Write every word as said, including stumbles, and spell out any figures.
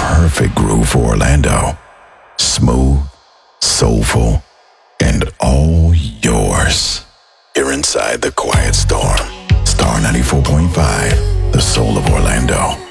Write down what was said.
perfect groove for Orlando. Smooth, soulful, and all yours. You're inside the Quiet Storm. Star ninety-four point five, the soul of Orlando.